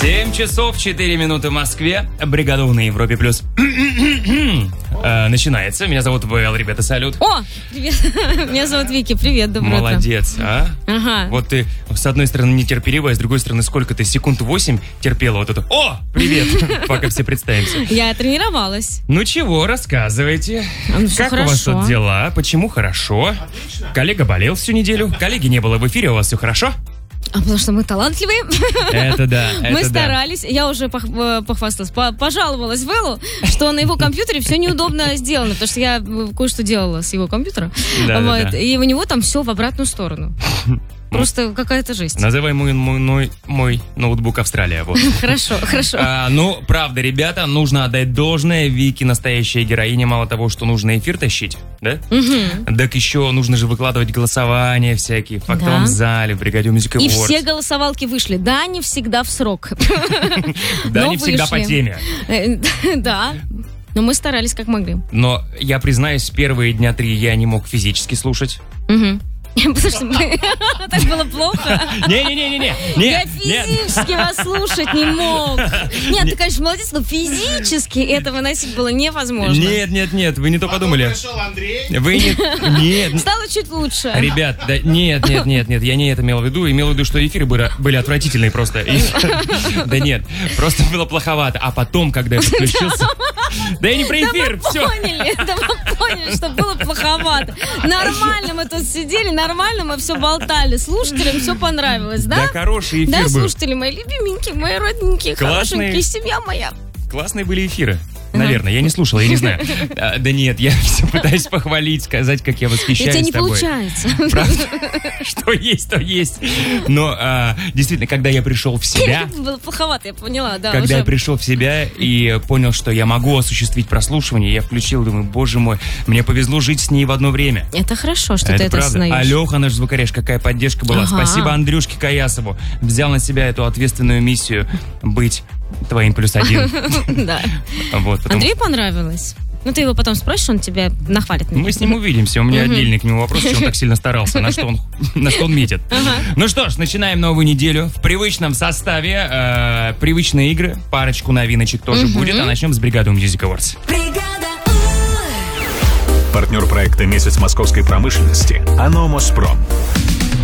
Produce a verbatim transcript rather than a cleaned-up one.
семь часов четыре минуты в Москве. Бригада на Европе плюс э, начинается. Меня зовут ВЛ, ребята, салют. О, привет. Меня зовут Вики, привет, доброе утро. Молодец, а? Ага. Вот ты, с одной стороны, нетерпеливая, с другой стороны, сколько ты секунд восемь терпела вот это. О, привет, пока все представимся. Я тренировалась. Ну чего, рассказывайте. Ну, как хорошо. у вас тут дела? Почему хорошо? Отлично. Коллега болел всю неделю. Коллеги не было в эфире, у вас все хорошо? А потому что мы талантливые. Это да, это Мы да. старались. Я уже пох- похвасталась, по- пожаловалась Вэллу, что на его компьютере все неудобно сделано, потому что я кое-что делала с его компьютера. Да, вот, да, да. И у него там все в обратную сторону. Просто какая-то жесть. Называй мой, мой, мой, мой ноутбук Австралия. Вот. Хорошо, хорошо. А, ну, правда, ребята, нужно отдать должное. Вики настоящая героиня. Мало того, что нужно эфир тащить, да? Угу. Так еще нужно же выкладывать голосования всякие в фактовом Да. зале, в бригаде Music Awards. И все голосовалки вышли. Да, не всегда в срок. Да, но не всегда по вышли. теме. Э, Да, но мы старались как могли. Но я признаюсь, первые дня три я не мог физически слушать. Угу. Потому что мы- так было плохо. Не-не-не-не-не. Я Нет, нет. физически вас слушать не мог. Нет, ты, конечно, молодец, но физически это выносить было невозможно. Нет, нет, нет, вы не то подумали. Пришел Андрей. Вы не... Нет. Стало чуть лучше. Ребят, да, нет, нет, нет, нет, я не это имел в виду. Имел в виду, что эфиры были, были отвратительные просто. И- да нет, просто было плоховато. А потом, когда я подключился... Да я не про эфир, Мы все. поняли, да мы поняли, что было плоховато. Нормально мы тут сидели, нормально мы все болтали. Слушателям все понравилось, Да, да? хороший эфир Да, был. слушатели мои любименькие, мои родненькие, Классные. хорошенькие, семья моя. Классные были эфиры. Наверное, я не слушал, я не знаю. А, да нет, я все пытаюсь похвалить, сказать, как я И у восхищаюсь тебя не тобой. получается. Правда? Что есть, то есть. Но а, действительно, когда я пришел в себя, Было плоховато, я поняла, да. когда уже. я пришел в себя и понял, что я могу осуществить прослушивание, я включил, думаю, боже мой, мне повезло жить с ней в одно время. Это хорошо, что это ты это правда. осознаешь. Алёха, наш звукорежь, какая поддержка была. Ага. Спасибо Андрюшке Каясову. Взял на себя эту ответственную миссию быть твоим плюс один. Да. Вот, потому Андрею понравилось. Ну, ты его потом спросишь, он тебя нахвалит. Мы с ним увидимся. У меня отдельный к нему вопрос, что он так сильно старался, на что он, на что он метит. Ну что ж, начинаем новую неделю в привычном составе. э, привычные игры, парочку новиночек тоже будет. А начнем с бригады Music Awards. Партнер проекта «Месяц московской промышленности» АНО «Моспром».